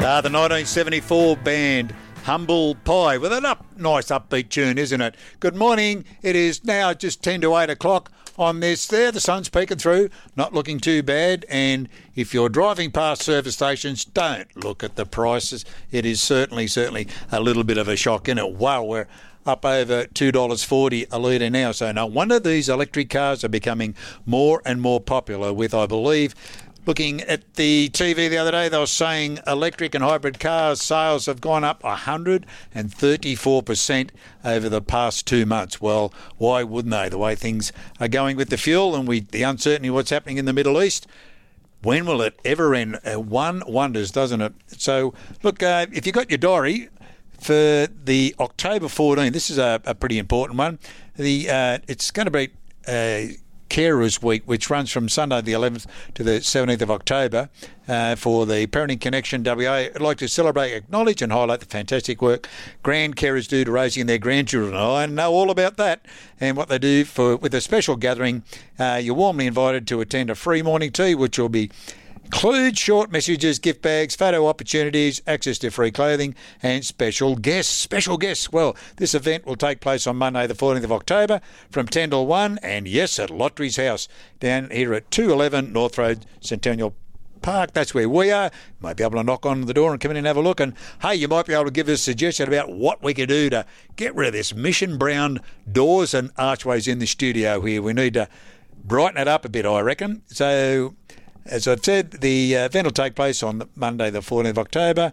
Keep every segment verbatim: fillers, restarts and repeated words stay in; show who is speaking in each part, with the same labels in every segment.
Speaker 1: Uh, the nineteen seventy-four band Humble Pie with an up, nice upbeat tune, isn't it? Good morning. It is now just ten to eight o'clock on this there. The sun's peeking through, not looking too bad. And if you're driving past service stations, don't look at the prices. It is certainly, certainly a little bit of a shock, isn't it? Wow, we're up over two dollars forty a litre now. So no wonder these electric cars are becoming more and more popular with, I believe, looking at the T V the other day, they were saying electric and hybrid cars sales have gone up one hundred thirty-four percent over the past two months. Well, why wouldn't they? The way things are going with the fuel and we, the uncertainty of what's happening in the Middle East. When will it ever end? Uh, one wonders, doesn't it? So, look, uh, if you've got your diary for the October fourteenth, this is a, a pretty important one. The uh, It's going to be Uh, Carers Week, which runs from Sunday the eleventh to the seventeenth of October uh, for the Parenting Connection W A. I'd like to celebrate, acknowledge and highlight the fantastic work grand carers do to raising their grandchildren. I know all about that and what they do for with a special gathering. Uh, you're warmly invited to attend a free morning tea, which will be include short messages, gift bags, photo opportunities, access to free clothing and special guests. Special guests. Well, this event will take place on Monday the fourteenth of October from ten till one and yes, at Lottery's House down here at two eleven North Road, Centennial Park. That's where we are. You might be able to knock on the door and come in and have a look. And hey, you might be able to give us a suggestion about what we could do to get rid of this mission brown doors and archways in the studio here. We need to brighten it up a bit, I reckon. So, as I've said, the event will take place on Monday the fourteenth of October.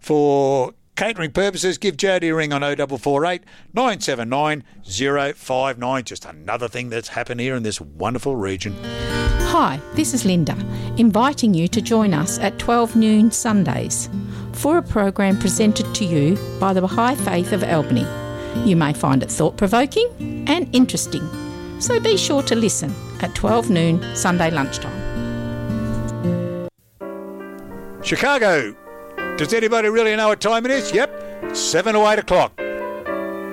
Speaker 1: For catering purposes, give Jody a ring on oh four four eight, nine seven nine, oh five nine. Just another thing that's happened here in this wonderful region.
Speaker 2: Hi, this is Linda, inviting you to join us at twelve noon Sundays for a program presented to you by the Baha'i Faith of Albany. You may find it thought-provoking and interesting, so be sure to listen at twelve noon Sunday lunchtime.
Speaker 1: Chicago. Does anybody really know what time it is? Yep, seven to eight o'clock.